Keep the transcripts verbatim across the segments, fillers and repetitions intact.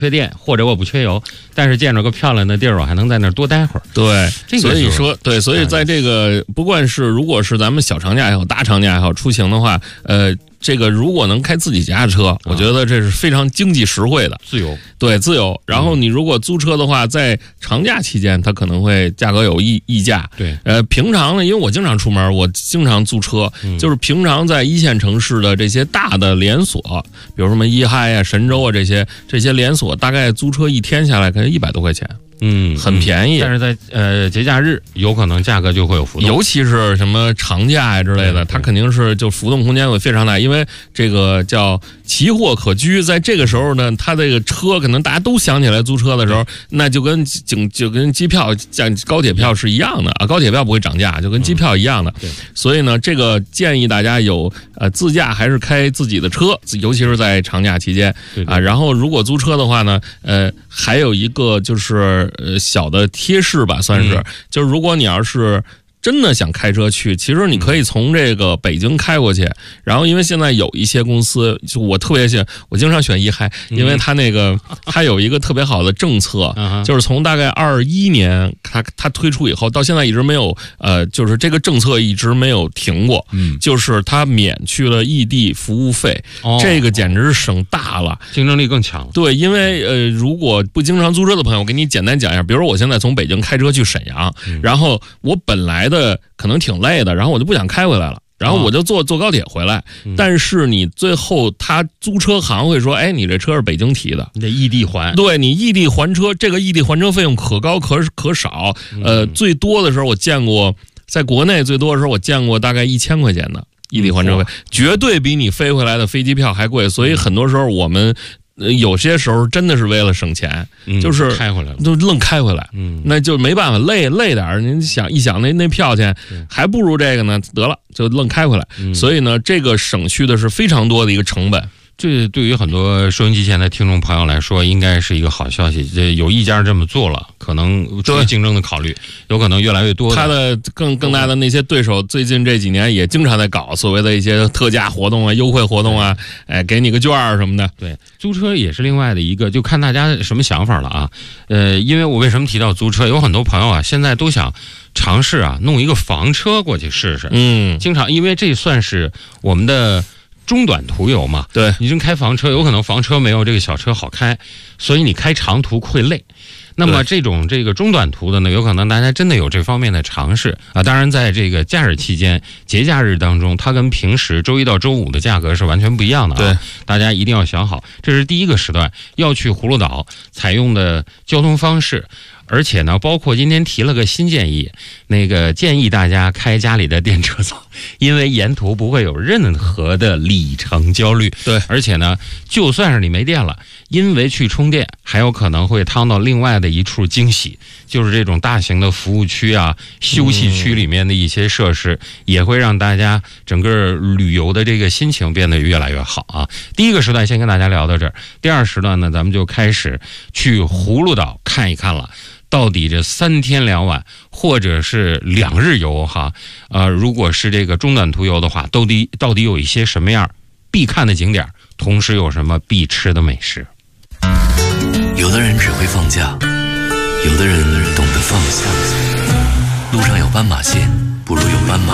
缺电或者我不缺油，但是见着个漂亮的地儿，我还能在那儿多待会儿。 对， 这个所以说对，所以在这个不管是如果是咱们小长假也好，大长假也好，出行的话，呃。这个如果能开自己家的车，我觉得这是非常经济实惠的， 自由， 对自由。然后你如果租车的话，在长假期间，它可能会价格有溢溢价。 对， 呃，平常呢，因为我经常出门，我经常租车， 嗯、 就是平常在一线城市的这些大的连锁，比如什么一嗨啊、神州啊这些这些连锁，大概租车一天下来可能一百多块钱。 嗯， 很便宜， 但是在呃节假日有可能价格就会有浮动， 尤其是什么长假呀之类的，它肯定是就浮动空间会非常大，因为这个叫奇货可居，在这个时候呢，它这个车可能大家都想起来租车的时候，那就跟就就跟机票像高铁票是一样的啊，高铁票不会涨价，就跟机票一样的。 嗯、对， 所以呢，这个建议大家有呃自驾还是开自己的车，尤其是在长假期间对对啊。然后如果租车的话呢，呃，还有一个就是呃小的贴士吧，算是，嗯、就是如果你要是真的想开车去，其实你可以从这个北京开过去，然后因为现在有一些公司，就我特别喜，我经常选一嗨，因为它那个它有一个特别好的政策，就是从大概二一年它它推出以后，到现在一直没有呃，就是这个政策一直没有停过， 嗯， 就是它免去了异地服务费， 哦、 这个简直是省大了， 竞争力更强。 对，因为呃，如果不经常租车的朋友，我给你简单讲一下，比如说我现在从北京开车去沈阳， 嗯、 然后我本来的可能挺累的，然后我就不想开回来了，然后我就坐坐高铁回来。 嗯、 但是你最后他租车行会说，哎，你这车是北京提的， 你得异地还。 对，你异地还车，这个异地还车费用可高可可少。呃， 嗯、 最多的时候我见过，在国内最多的时候我见过大概一千块钱的异地还车费，绝对比你飞回来的飞机票还贵。所以很多时候我们。呃，有些时候真的是为了省钱， 嗯、 就是开回来了， 就愣开回来， 嗯， 那就没办法，累累点儿。您想一想那那票钱，还不如这个呢，得了，就愣开回来。 嗯、 所以呢，这个省去的是非常多的一个成本。 这对于很多收音机前的听众朋友来说，应该是一个好消息。这有一家这么做了，可能出于竞争的考虑，有可能越来越多的。 他的更更大的那些对手，最近这几年也经常在搞所谓的一些特价活动啊、优惠活动啊，哎，给你个券儿什么的。 对，租车也是另外的一个，就看大家什么想法了啊。呃，因为我为什么提到租车，有很多朋友啊，现在都想尝试啊，弄一个房车过去试试。 嗯， 经常因为这算是我们的。中短途游嘛， 对， 你真开房车，有可能房车没有这个小车好开，所以你开长途会累。那么这种这个中短途的呢，有可能大家真的有这方面的尝试啊。当然，在这个假日期间、节假日当中，它跟平时周一到周五的价格是完全不一样的啊。 对， 大家一定要想好，这是第一个时段要去葫芦岛采用的交通方式。而且呢，包括今天提了个新建议，那个建议大家开家里的电车走，因为沿途不会有任何的里程焦虑。 对， 而且呢，就算是你没电了，因为去充电，还有可能会趟到另外的一处惊喜，就是这种大型的服务区啊、休息区里面的一些设施，嗯、也会让大家整个旅游的这个心情变得越来越好啊。第一个时段先跟大家聊到这儿，第二时段呢，咱们就开始去葫芦岛看一看了。到底这三天两晚，或者是两日游哈，呃，如果是这个中短途游的话，到底到底有一些什么样必看的景点，同时有什么必吃的美食？ 有的人只会放假，有的人懂得放下。路上有斑马线，不如有斑马。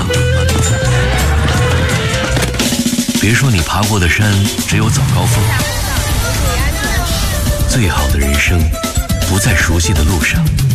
别说你爬过的山只有早高峰，最好的人生不在熟悉的路上，